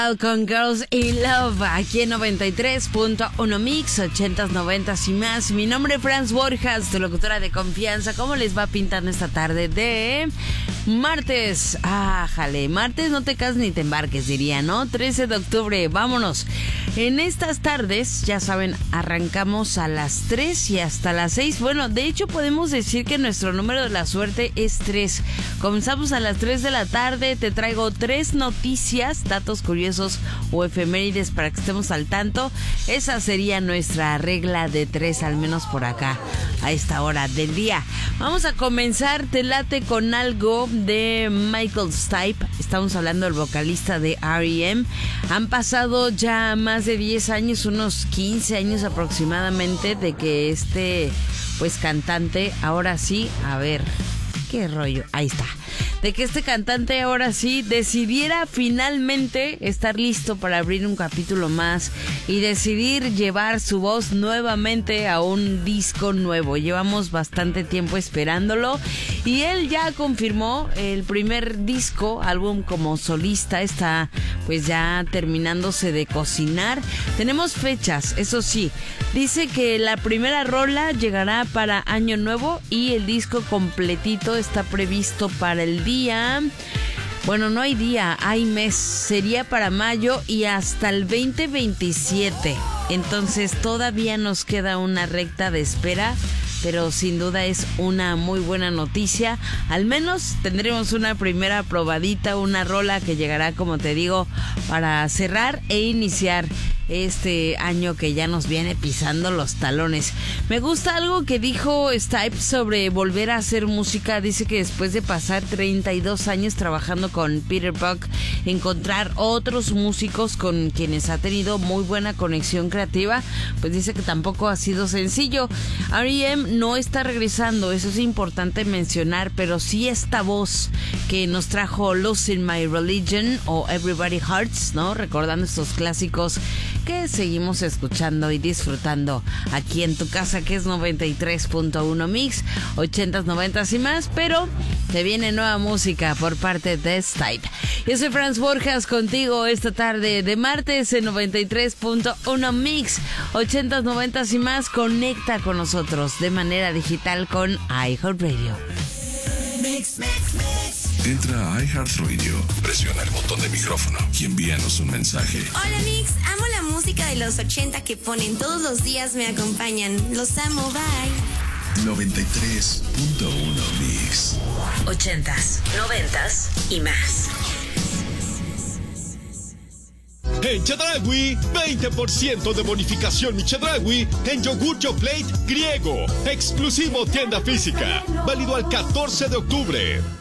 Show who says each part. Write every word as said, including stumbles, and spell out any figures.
Speaker 1: Con Girls in Love, aquí en noventa y tres punto uno Mix, ochentas, noventas y más. Mi nombre es Franz Borjas, tu locutora de confianza. ¿Cómo les va pintando esta tarde de martes? Ah, jale, martes no te cases ni te embarques, diría, ¿no? trece de octubre, vámonos. En estas tardes, ya saben, arrancamos a las tres y hasta las seis. Bueno, de hecho podemos decir que nuestro número de la suerte es tres. Comenzamos a las tres de la tarde, te traigo tres noticias, datos curiosos o efemérides para que estemos al tanto. Esa sería nuestra regla de tres, al menos por acá, a esta hora del día. Vamos a comenzar, te late, con algo de Michael Stipe. Estamos hablando del vocalista de R E M. Han pasado ya más de diez años, unos quince años aproximadamente, de que este pues cantante, ahora sí, a ver, qué rollo, ahí está. De que este cantante ahora sí decidiera finalmente estar listo para abrir un capítulo más y decidir llevar su voz nuevamente a un disco nuevo. Llevamos bastante tiempo esperándolo y él ya confirmó el primer disco, álbum como solista, está pues ya terminándose de cocinar. Tenemos fechas, eso sí. Dice que la primera rola llegará para Año Nuevo y el disco completito está previsto para el día... Bueno, no hay día, hay mes. Sería para mayo y hasta el veinte veintisiete. Entonces todavía nos queda una recta de espera, pero sin duda es una muy buena noticia. Al menos tendremos una primera probadita, una rola que llegará, como te digo, para cerrar e iniciar este año que ya nos viene pisando los talones. Me gusta algo que dijo Stipe sobre volver a hacer música. Dice que después de pasar treinta y dos años trabajando con Peter Buck, encontrar otros músicos con quienes ha tenido muy buena conexión creativa, pues dice que tampoco ha sido sencillo. R E M no está regresando, eso es importante mencionar, pero sí esta voz que nos trajo Losing My Religion o Everybody Hurts, ¿no? Recordando estos clásicos que seguimos escuchando y disfrutando aquí en tu casa, que es noventa y tres punto uno Mix, ochentas, noventas y más, pero te viene nueva música por parte de Stipe. Yo soy Franz Borjas contigo esta tarde de martes en noventa y tres punto uno Mix, ochentas, noventas y más. Conecta con nosotros de manera digital con iHeartRadio.
Speaker 2: Mix, mix, mix. Entra a iHeartRadio, presiona el botón de micrófono y envíanos un mensaje.
Speaker 3: Hola Mix, amo la música de los ochenta que ponen todos los días, me acompañan. Los amo, bye.
Speaker 2: noventa y tres punto uno Mix.
Speaker 4: Ochentas, noventas y más.
Speaker 5: En Chedraui, veinte por ciento de bonificación mi Chedraui en yogur Yoplait griego. Exclusivo tienda física. Válido al catorce de octubre.